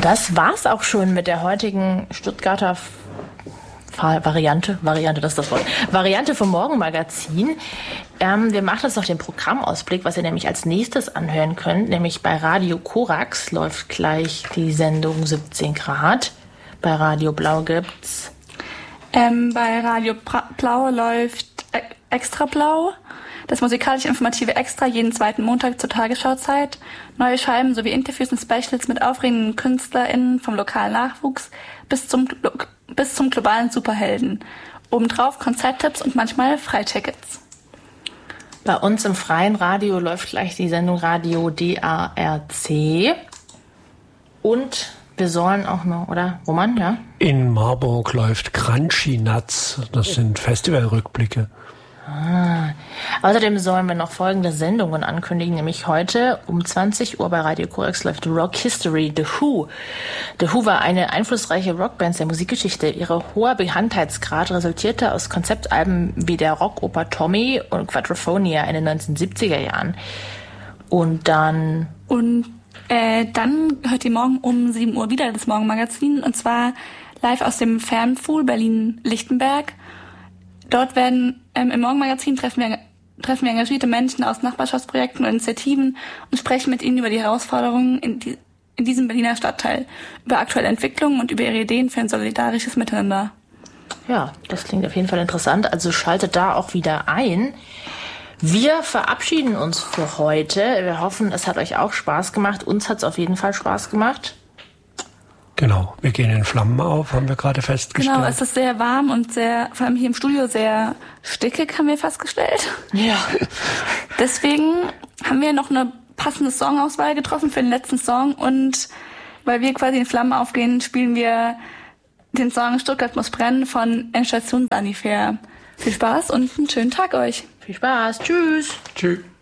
Das war's auch schon mit der heutigen Stuttgarter Variante, das ist das Wort, Variante vom Morgenmagazin. Wir machen jetzt noch den Programmausblick, was ihr nämlich als nächstes anhören könnt, nämlich bei Radio Korax läuft gleich die Sendung 17 Grad. Bei Radio Blau gibt's. Bei Radio Blau läuft Extra Blau, das musikalisch-informative Extra, jeden zweiten Montag zur Tagesschauzeit. Neue Scheiben sowie Interviews und Specials mit aufregenden KünstlerInnen vom lokalen Nachwuchs bis zum globalen Superhelden. Obendrauf Konzerttipps und manchmal Freitickets. Bei uns im freien Radio läuft gleich die Sendung Radio DARC. Und wir sollen auch noch, oder Roman, ja? In Marburg läuft Crunchy Nuts. Das sind Festivalrückblicke. Außerdem sollen wir noch folgende Sendungen ankündigen, nämlich heute um 20 Uhr bei Radio Korax läuft Rock History, The Who. The Who war eine einflussreiche Rockband der Musikgeschichte. Ihre hoher Bekanntheitsgrad resultierte aus Konzeptalben wie der Rockoper Tommy und Quadrophonia in den 1970er Jahren. Und dann hört ihr morgen um 7 Uhr wieder das Morgenmagazin, und zwar live aus dem Fernpool Berlin-Lichtenberg. Dort werden im Morgenmagazin treffen wir engagierte Menschen aus Nachbarschaftsprojekten und Initiativen und sprechen mit ihnen über die Herausforderungen in diesem Berliner Stadtteil, über aktuelle Entwicklungen und über ihre Ideen für ein solidarisches Miteinander. Ja, das klingt auf jeden Fall interessant, also schaltet da auch wieder ein. Wir verabschieden uns für heute. Wir hoffen, es hat euch auch Spaß gemacht. Uns hat es auf jeden Fall Spaß gemacht. Genau, wir gehen in Flammen auf, haben wir gerade festgestellt. Genau, es ist sehr warm und vor allem hier im Studio sehr stickig, haben wir festgestellt. Ja. Deswegen haben wir noch eine passende Songauswahl getroffen für den letzten Song, und weil wir quasi in Flammen aufgehen, spielen wir den Song Stuttgart muss brennen von Endstation Sanifair. Viel Spaß und einen schönen Tag euch. Viel Spaß. Tschüss. Tschüss.